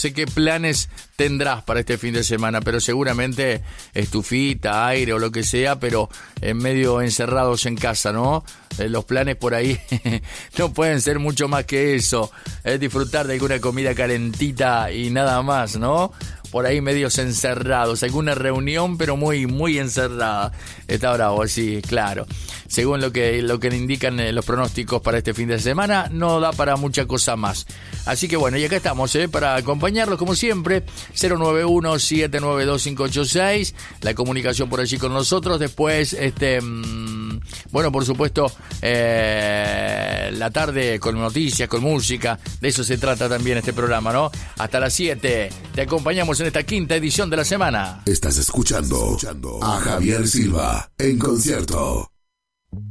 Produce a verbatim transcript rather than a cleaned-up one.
sé qué planes tendrás para este fin de semana, pero seguramente estufita, aire o lo que sea, pero en medio encerrados en casa, ¿no? Eh, los planes por ahí no pueden ser mucho más que eso. Es disfrutar de alguna comida calentita y nada más, ¿no? Por ahí medios encerrados, alguna reunión pero muy muy encerrada. Está bravo, sí, claro. Según lo que lo que indican eh, los pronósticos para este fin de semana, no da para mucha cosa más. Así que bueno, y acá estamos, ¿eh? Para acompañarlos como siempre, cero nueve uno, siete nueve dos, cinco ocho seis, la comunicación por allí con nosotros. Después, este, mmm, bueno, por supuesto, eh, la tarde con noticias, con música, de eso se trata también este programa, ¿no? Hasta las siete, te acompañamos en esta quinta edición de la semana. Estás escuchando a Javier Silva en concierto.